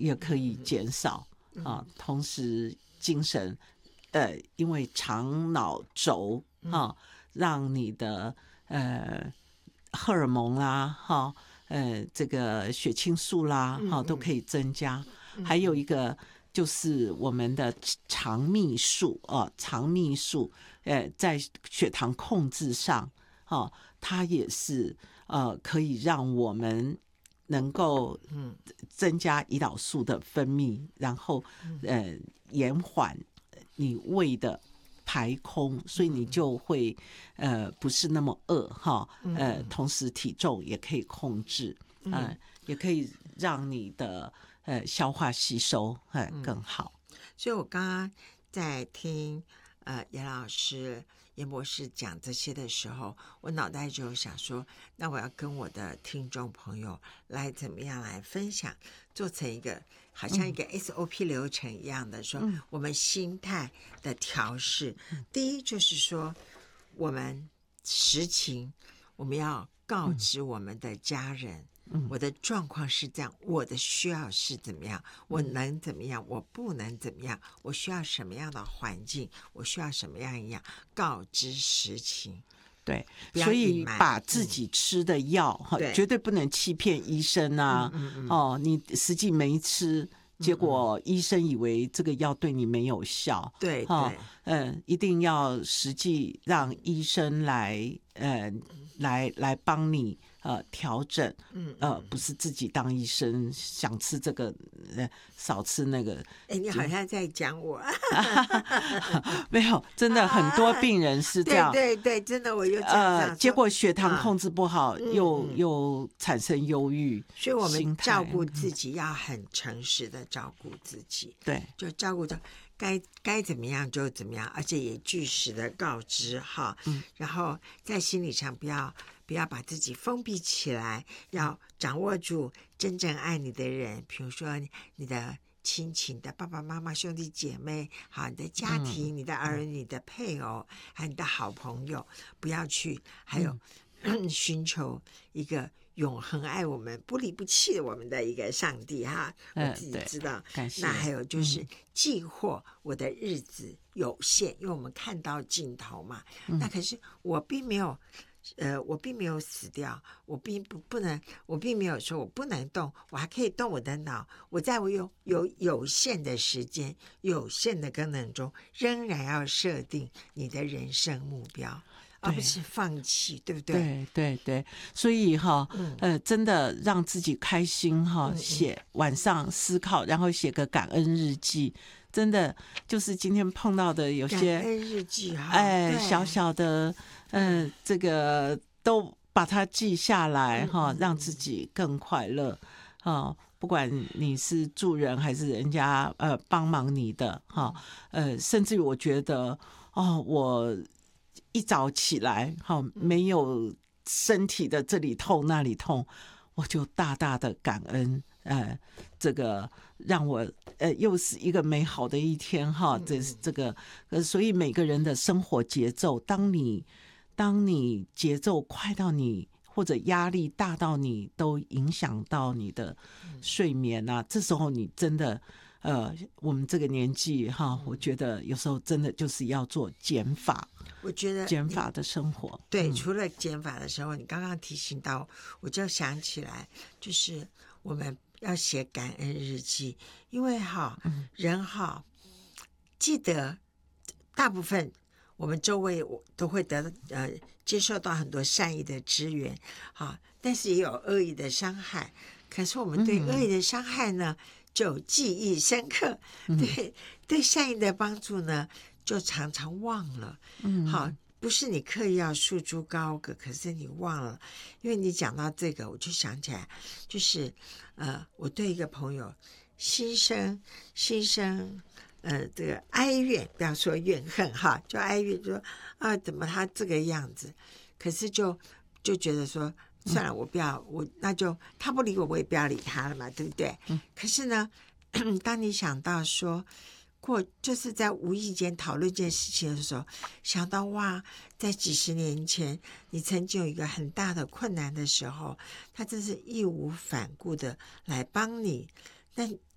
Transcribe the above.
也可以减少啊，同时精神因为肠脑轴让你的荷尔蒙啦这个血清素啦都可以增加，还有一个就是我们的肠泌素肠泌素在血糖控制上它也是可以让我们能够增加胰岛素的分泌，然后延缓你胃的排空，所以你就会不是那么饿同时体重也可以控制也可以让你的消化吸收更好。 所以我刚刚在听严老师严博士讲这些的时候，我脑袋就想说，那我要跟我的听众朋友来怎么样来分享，做成一个好像一个 SOP 流程一样的，说我们心态的调试。第一就是说，我们实情我们要告知我们的家人，我的状况是这样，我的需要是怎么样，我能怎么样，我不能怎么样，我需要什么样的环境，我需要什么样一样，告知实情。 对，所以把自己吃的药绝对不能欺骗医生啊你实际没吃，结果医生以为这个药对你没有效， 对一定要实际让医生来帮你调整，不是自己当医生想吃这个少吃那个。 你好像在讲我没有，真的很多病人是这样， 对，真的我又这样结果血糖控制不好，又产生忧郁， 所以我们照顾自己要很诚实的照顾自己， 对， 就照顾着该怎么样就怎么样，而且也据实的告知然后在心理上不要把自己封闭起来，要掌握住真正爱你的人，比如说你的亲情的爸爸妈妈兄弟姐妹你的家庭你的儿女你的配偶还有你的好朋友，不要去还有寻求一个永恒爱我们不离不弃我们的一个上帝我自己知道那还有就是计获我的日子有限，因为我们看到尽头嘛那可是我并没有死掉，我并没有说我不能动，我还可以动我的脑，我在我有限的时间有限的功能中仍然要设定你的人生目标，而不是放弃，对不对？ 对，所以真的让自己开心写晚上思考，然后写个感恩日记，真的就是今天碰到的有些感恩日记小小的这个都把它记下来让自己更快乐不管你是助人还是人家帮忙你的甚至于我觉得我一早起来没有身体的这里痛那里痛，我就大大的感恩这个让我又是一个美好的一天这个所以每个人的生活节奏，当你节奏快到你或者压力大到你都影响到你的睡眠这时候你真的我们这个年纪我觉得有时候真的就是要做减法， 我觉得减法的生活。 对，除了减法的时候你刚刚提醒到我就想起来，就是我们要写感恩日记，因为人记得大部分我们周围都会接受到很多善意的支援但是也有恶意的伤害，可是我们对恶意的伤害呢就记忆深刻对善意的帮助呢就常常忘了不是你刻意要束之高阁，可是你忘了。因为你讲到这个我就想起来，就是我对一个朋友心生这个哀怨，不要说怨恨就哀怨说怎么他这个样子，可是就觉得说算了，我不要那就他不理我也不要理他了嘛，对不对可是呢当你想到说就是在无意间讨论这件事情的时候，想到在几十年前你曾经有一个很大的困难的时候，他真是义无反顾的来帮你，